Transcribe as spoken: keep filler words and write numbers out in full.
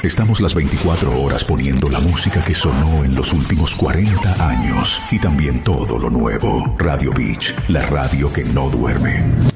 Estamos las veinticuatro horas poniendo la música que sonó en los últimos cuarenta años y también todo lo nuevo. Radio Beach, la radio que no duerme.